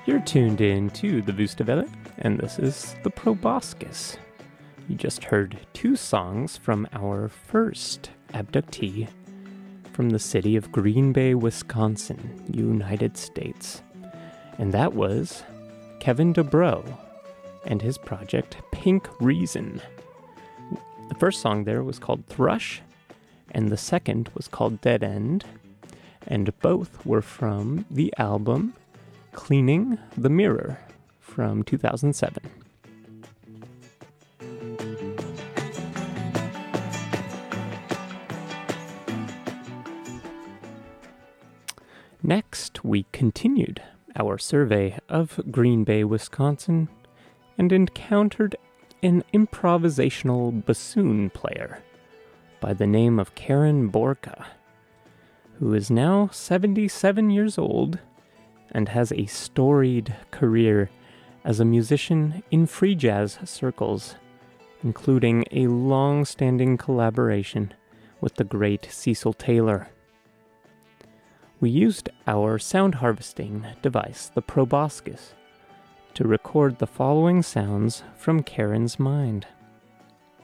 You're tuned in to the Vustavelle, and this is the Proboscis. You just heard two songs from our first abductee from the city of Green Bay, Wisconsin, United States. And that was Kevin DuBrow and his project Pink Reason. The first song there was called Thrush, and the second was called Dead End, and both were from the album Cleaning the Mirror from 2007. Next, we continued our survey of Green Bay, Wisconsin, and encountered an improvisational bassoon player by the name of Karen Borka, who is now 77 years old and has a storied career as a musician in free jazz circles, including a long-standing collaboration with the great Cecil Taylor. We used our sound harvesting device, the Proboscis, to record the following sounds from Karen's mind.